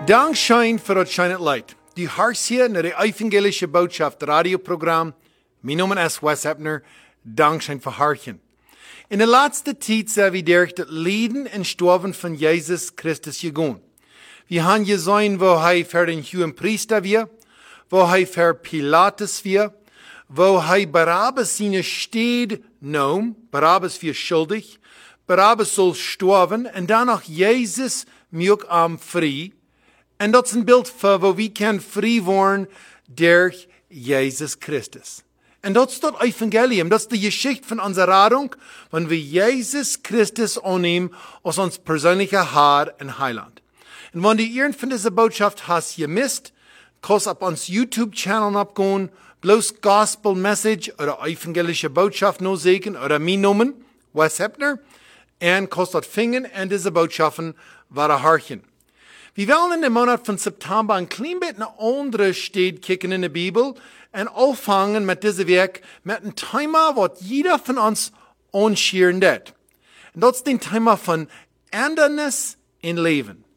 Dankschein für das schöne Leid. Die hörst hier naar de evangelische Botschaft radioprogramm. Mijn naam is Wes Hebner. Dankschein für Harchen. In de laatste tijd zijn we durch het lijden en sterven van Jezus Christus gegaan. We hebben gezien wo hij voor den hohen priester weer, wo hij voor Pilatus weer, wo hij Barabbas zijn steed nam, Barabbas weer schuldig, Barabbas soll sterven en danach Jezus maakt am vrij. En dat is een beeld van wo we kan vrij worden door Jezus Christus. En dat is dat evangelium, dat is de geschichte van onze Radung, wanneer we Jezus Christus aannemen als ons persoonlijke Herr en Heiland. En wanneer je een van deze boodschap hast gemist, kannst op ons YouTube-channel opgaan, bloß Gospel Message oder evangelische Botschaft nur zeggen, oder mijn namen, Wes Hebner, en kannst dat vinden en deze boodschappen waren harchen. We willen in de maand van september een klein beetje naar andere steden kijken in de Bijbel en aanvangen met deze week met een thema wat jeder van ons aanscheren deed. En dat is het thema van andernis in leven.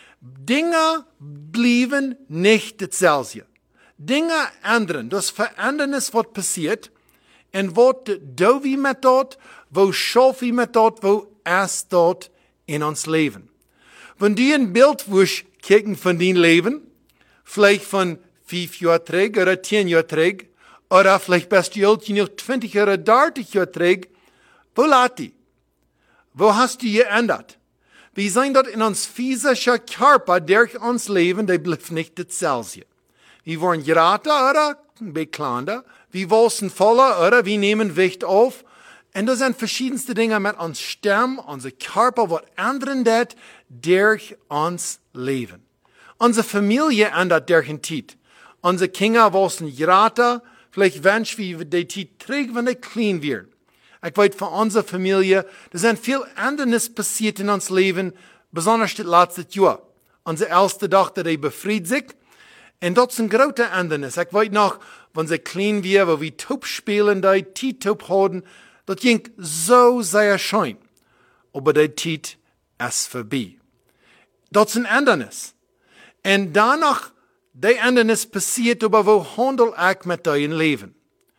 Dingen blijven niet hetzelfde. Dingen ändern. Dus verandernis wat passiert. En wat doen we met dat? Wo schaffen we met dat? Wo is dat in ons leven? Wenn du ein Bild willst kijken von dein Leben, vielleicht von 5 Jahren terug oder 10 Jahren terug, oder vielleicht bist du alt noch 20 oder 30 Jahre terug, wo lag die? Wo hast du geändert? Wir sehen dort in uns physischer Körper, durch uns Leben, der bleibt nicht dasselbe. Wir wollen gerater oder bekleiner, wir wollen voller oder wir nehmen Gewicht auf. Und das sind verschiedenste Dinge mit uns Stamm, unser Körper, was anderen das durch uns Leben. Unsere Familie ändert durch den Zeit. Unsere Kinder wollen geraten, vielleicht wünschen wir die Zeit trägt, wenn die klein werden. Ich weiß von unserer Familie, da sind viel Ändernis passiert in uns Leben, besonders das letzte Jahr. Unsere erste Tochter, die befreit sich. Und das ist ein großer Ändernis. Ich weiß noch, wenn sie klein waren, wo wir Taub spielen, die T-Taub hatten, dat ging zo sehr schön. Aber die Zeit ist vorbei. Dat ist ein Ändernis. Und danach, die Ändernis passiert, aber wo handel ich mit deinem Leben?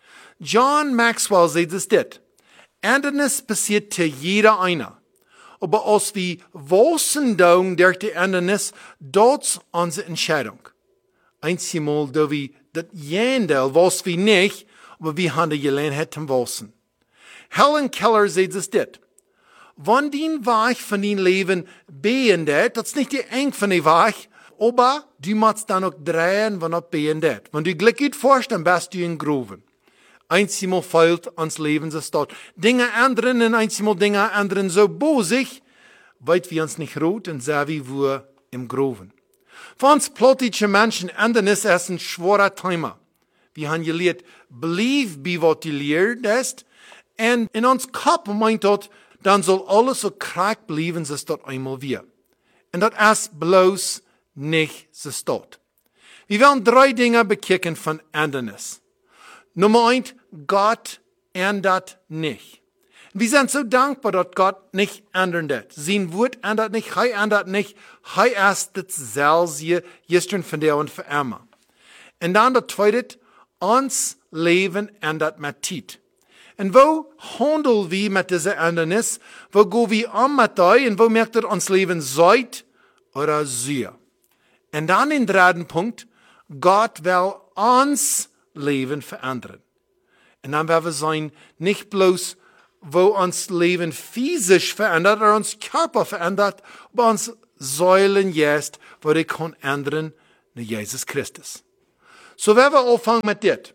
John Maxwell sagt es dit. Ändernis passiert zu jeder einer. Aber als wir wissen durch die Ändernis, das ist unsere Entscheidung. Einmal, da wir das Jendel, was wir nicht, aber wir haben die Gelegenheit zum Wissen. Helen Keller sagt es dit. Wann dein Weg von dein Leben beendet, das ist nicht die eng von der Weg, aber du musst dann auch drehen, wenn das beendet. Wenn du glücklich forschst, dann bist du in Groven. Einmal fehlt ans Leben so dort. Dinge ändern und einmal Dinge ändern so bosig, weil wir uns nicht rot und sehr wie wir im Groven. Für uns politische Menschen ändern ist ein schwerer Thema. Wir haben gelernt, believe bei was du lernst, en in ons kop meint dat, dan soll alles so krank bleiben, als dat einmal wir. En dat is bloß nicht so stot. Wir werden 3 Dinge bekijken von Ändernis. Nummer 1, Gott ändert nicht. Wir sind so dankbar, dass Gott nicht ändern wird. Sein Wort ändert nicht, er ändert nicht. Er ist dasselbe, gestern, von der und für immer. Und dann das Zweite, uns Leben ändert mit Zeit. En wo handelen we met deze ändernis? Wo gaan we om met die? En wo merkt dat ons leven zuid oder zuur? En dan in derde Punkt, Gott will ons leven veranderen. En dan werden we zijn, nicht bloß, wo ons leven physisch verändert, oder ons Körper verändert, aber ons Säulen jetzt, wo die kann ändern, nach Jesus Christus. So werden wir anfangen mit dit.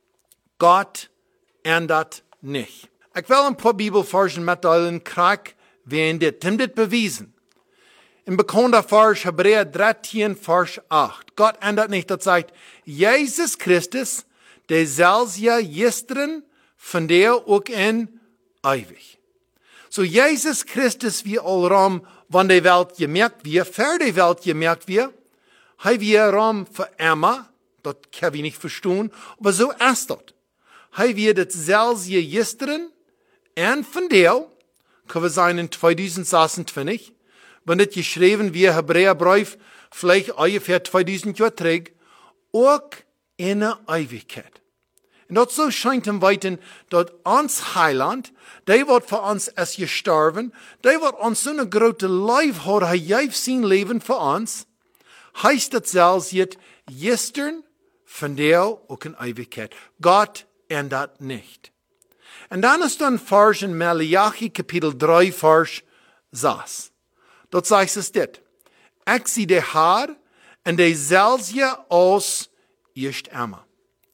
Gott ändert nicht. Ich will ein paar Bibelversen mitteilen, krank wie dit. Dem dit bewiesen. Im bekannten Vers Hebräer 13, Vers 8. Gott ändert nicht, das sagt, Jesus Christus, der selbe gestern, von der auch in ewig. So Jesus Christus wie allram, wann die Welt gemerkt wird, für die Welt gemerkt wird, wir ram für immer, das kann ich nicht verstehen, aber so ist das. Hij wird hetzelfde gestern en vandaag, können wir sagen in 2026, wenn das geschrieben wie Hebräerbrief vielleicht ungefähr 2000 Jahre zurück, auch in der Ewigkeit. Und dat so scheint im Weiten, dat uns Heiland, der wird für uns als gestorben, der wird uns so eine große Leib hat, er gab sein Leben für uns, heißt das selbst jetzt, gestern, von der auch in Ewigkeit. Gott ändert nicht. Und dann ist dann Vers in Malachi, Kapitel 3, Vers 6. Dort sagt es dit. Ich zie de Haar en de zelfs je aus eerst immer.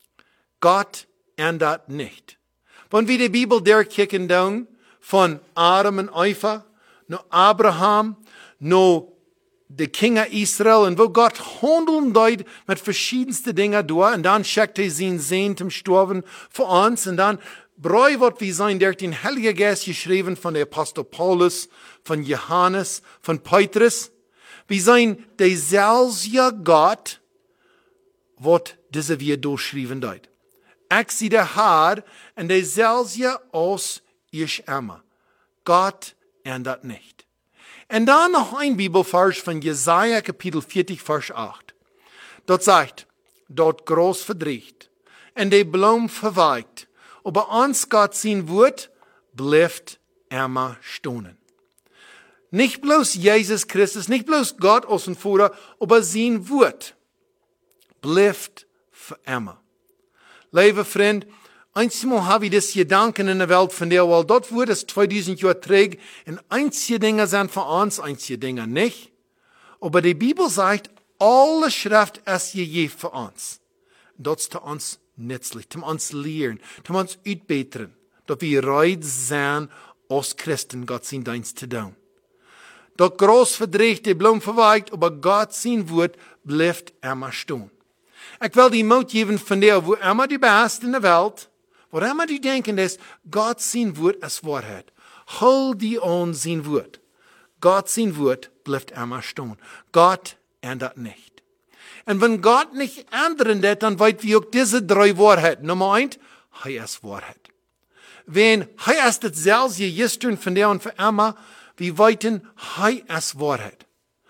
Gott ändert nicht. Wenn wir die Bibel durchkicken dann, von Adam und Eva, no Abraham, no de Kinder Israel, und wo Gott handeln deut mit verschiedensten Dingen durch, und dann schickt er sein Sohn zum Sterben für uns, und dann Brei wird wie sein durch den Heiligen Geist geschrieben von der Apostel Paulus, von Johannes, von Petrus. Wie sein derselbe Gott wird diese wir durchschrieben dort. Ich sehe der Haar und derselbe aus ich immer. Gott ändert nicht. Und dann noch ein Bibelvers von Jesaja, Kapitel 40, Vers 8. Dort sagt, dort groß verdreht und der Blum verweigt. Aber uns Gott sein Wort bleibt immer stehen. Nicht bloß Jesus Christus, nicht bloß Gott aus dem Vater, aber sein Wort bleibt für immer. Liebe Freund, einmal habe ich das Gedanken in der Welt von der, weil dort wurde es 2000 Jahre trägt, und einige Dinge sind für uns, einige Dinge nicht. Aber die Bibel sagt, alle Schrift ist gegeben für uns. Das ist für uns nützlich, zum uns lehren, zum uns uitbeteren, dass wir bereit sind, als Christen Gott sein Dienst zu tun. Dort groß verdreht, die Blumen verweigt, aber Gott sein Wort bleibt immer stehen. Ich will die Mut geben von der, wo immer du bist in der Welt, wo immer du denken, dass Gott sein Wort ist Wahrheit. Hol die an sein Wort. Gott sein Wort bleibt immer stehen. Gott ändert nicht. Und wenn Gott nicht ändert, dann weit wir auch diese 3 Wahrheiten. Nummer 1, er ist Wahrheit. Wenn er ist dasselbe gestern von der und für immer, wir weiten, er ist Wahrheit.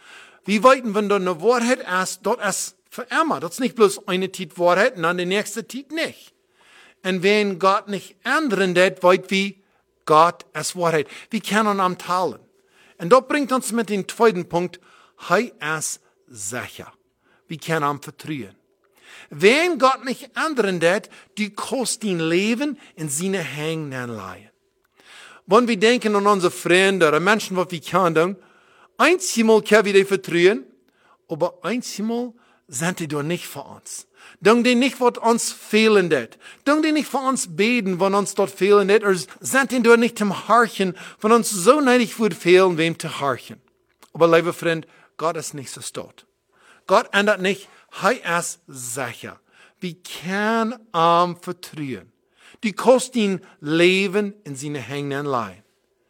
Wir weiten, wenn da eine Wahrheit ist, dort ist für immer. Das ist nicht bloß eine Zeit Wahrheit und dann die nächste Zeit nicht. Und wenn Gott nicht ändert, weit wie Gott ist Wahrheit. Wir können am Talen. Und das bringt uns mit dem zweiten Punkt, er ist sicher. Wir können ihm vertrauen. Wenn Gott nicht ändert, die kostet ihn Leben in seine Hängen leihen. Wenn wir denken an unsere Freunde oder Menschen, was wir kennen, einmal können wir die vertrauen, aber einmal sind die doch nicht für uns. Dann die nicht, was uns fehlen wird. Dann die nicht für uns beten, wenn uns dort fehlen wird, oder sind die doch nicht zum Harchen, wenn uns so neidig wird fehlen, wem zu harchen. Aber, lieber Freund, Gott ist nicht so tot. Gott ändert nicht, er ist sicher. Wir können ihm vertrauen. Die kostet ihn Leben in seine Hängen leihen.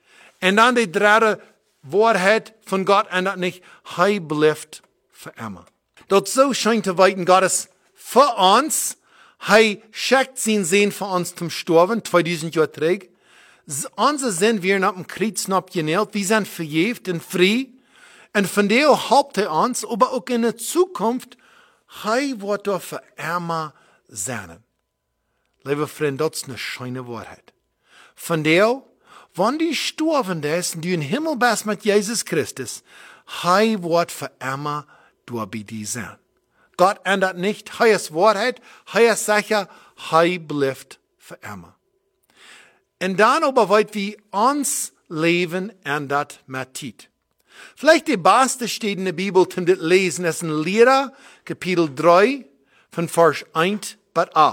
Und dann die dritte Wahrheit von Gott ändert nicht, er bleibt für immer. Dort so scheint zu weiten, Gott ist für uns, er schickt sein Sohn für uns zum Sterben, 2000 Jahre zurück. Unsere sind wir nach dem Kreuz abgenäht, wir sind vergeben und frei. Und von der hofft er uns, aber auch in der Zukunft, er wird da für immer sein. Liebe Freunde, das ist eine schöne Wahrheit. Von der, wenn die sterben ist und du im Himmel bist mit Jesus Christus, er wird für immer da bei dir sein. Gott ändert nicht, er ist Wahrheit, er ist sicher, er bleibt für immer. Und dann aber weit wie uns Leben ändert mit Zeit. Vielleicht die beste steht in der Bibel zum Lesen, ist in Lieder, Kapitel 3, von Vers 1 bis 8.